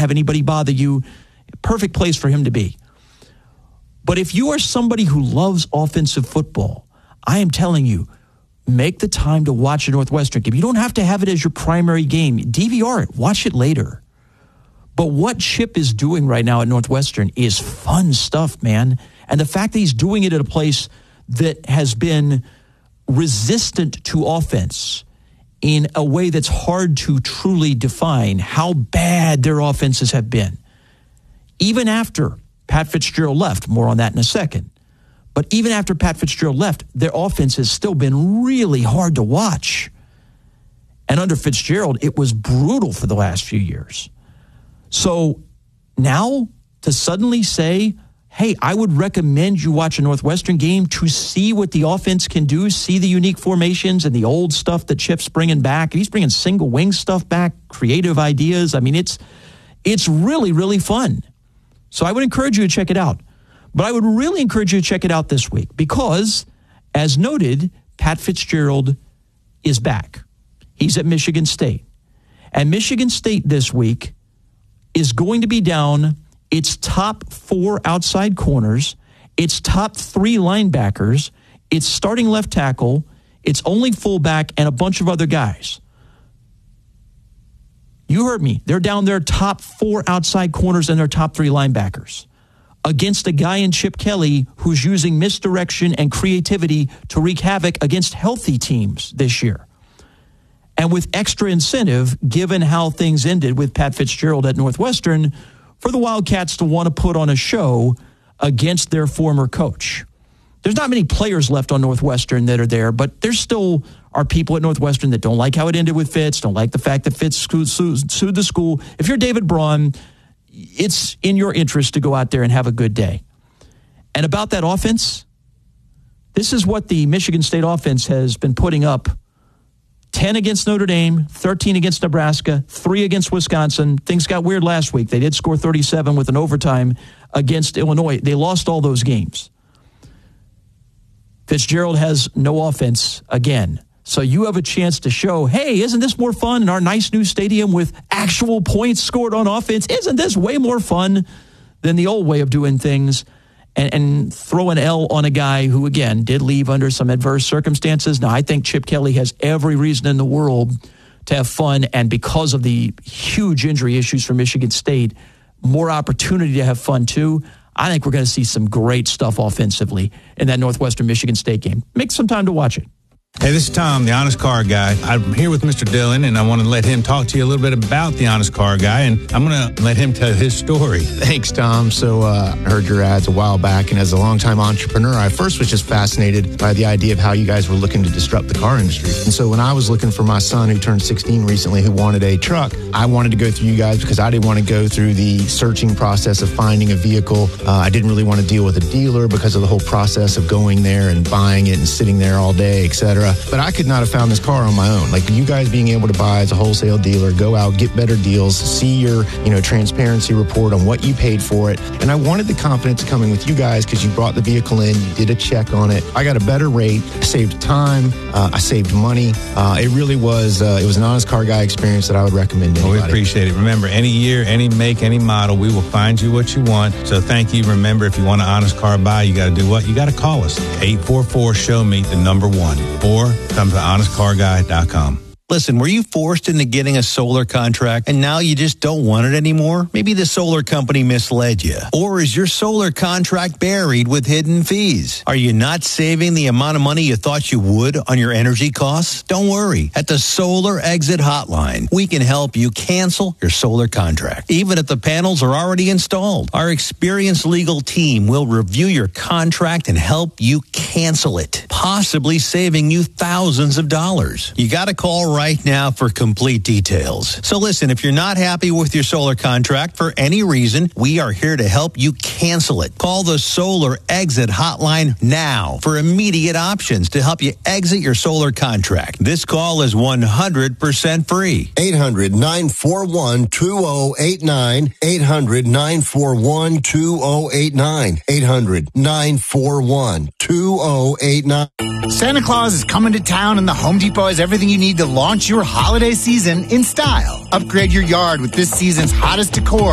have anybody bother you. Perfect place for him to be. But if you are somebody who loves offensive football, I am telling you, make the time to watch a Northwestern game. You don't have to have it as your primary game. DVR it. Watch it later. But what Chip is doing right now at Northwestern is fun stuff, man. And the fact that he's doing it at a place that has been resistant to offense in a way that's hard to truly define how bad their offenses have been. Even after Pat Fitzgerald left, more on that in a second. But even after Pat Fitzgerald left, their offense has still been really hard to watch. And under Fitzgerald, it was brutal for the last few years. So now to suddenly say, hey, I would recommend you watch a Northwestern game to see what the offense can do, see the unique formations and the old stuff that Chip's bringing back. He's bringing single wing stuff back, creative ideas. I mean, it's really, really fun. So I would encourage you to check it out. But I would really encourage you to check it out this week because, as noted, Pat Fitzgerald is back. He's at Michigan State. And Michigan State this week is going to be down its top 4 outside corners, its top 3 linebackers, its starting left tackle, its only fullback, and a bunch of other guys. You heard me. They're down their top 4 outside corners and their top 3 linebackers against a guy in Chip Kelly who's using misdirection and creativity to wreak havoc against healthy teams this year. And with extra incentive, given how things ended with Pat Fitzgerald at Northwestern, for the Wildcats to want to put on a show against their former coach. There's not many players left on Northwestern that are there, but there still are people at Northwestern that don't like how it ended with Fitz, don't like the fact that Fitz sued the school. If you're David Braun, it's in your interest to go out there and have a good day. And about that offense, this is what the Michigan State offense has been putting up. 10 against Notre Dame, 13 against Nebraska, 3 against Wisconsin. Things got weird last week. They did score 37 with an overtime against Illinois. They lost all those games. Fitzgerald has no offense again. So you have a chance to show, hey, isn't this more fun in our nice new stadium with actual points scored on offense? Isn't this way more fun than the old way of doing things? And throw an L on a guy who, again, did leave under some adverse circumstances. Now, I think Chip Kelly has every reason in the world to have fun, and because of the huge injury issues for Michigan State, more opportunity to have fun, too. I think we're going to see some great stuff offensively in that Northwestern Michigan State game. Make some time to watch it. Hey, this is Tom, the Honest Car Guy. I'm here with Mr. Dillon, and I want to let him talk to you a little bit about the Honest Car Guy, and I'm going to let him tell his story. Thanks, Tom. So I heard your ads a while back, and as a longtime entrepreneur, I first was just fascinated by the idea of how you guys were looking to disrupt the car industry. And so when I was looking for my son, who turned 16 recently, who wanted a truck, I wanted to go through you guys because I didn't want to go through the searching process of finding a vehicle. I didn't really want to deal with a dealer because of the whole process of going there and buying it and sitting there all day, etc. But I could not have found this car on my own. Like you guys being able to buy as a wholesale dealer, go out, get better deals, see your, transparency report on what you paid for it. And I wanted the confidence coming with you guys because you brought the vehicle in, you did a check on it. I got a better rate, I saved time, I saved money. It really was, it was an Honest Car Guy experience that I would recommend to anybody. Well, we appreciate it. Remember, any year, any make, any model, we will find you what you want. So thank you. Remember, if you want an Honest Car Buy, you got to do what? You got to call us. 844-SHOW-ME, the number 1. Or come to honestcarguy.com. Listen, were you forced into getting a solar contract and now you just don't want it anymore? Maybe the solar company misled you. Or is your solar contract buried with hidden fees? Are you not saving the amount of money you thought you would on your energy costs? Don't worry. At the Solar Exit Hotline, we can help you cancel your solar contract, even if the panels are already installed. Our experienced legal team will review your contract and help you cancel it, possibly saving you thousands of dollars. You got to call right now for complete details. So listen, if you're not happy with your solar contract for any reason, we are here to help you cancel it. Call the Solar Exit Hotline now for immediate options to help you exit your solar contract. This call is 100% free. 800-941-2089. 800-941-2089. 800-941-2089. Santa Claus is coming to town, and the Home Depot has everything you need to launch your holiday season in style. Upgrade your yard with this season's hottest decor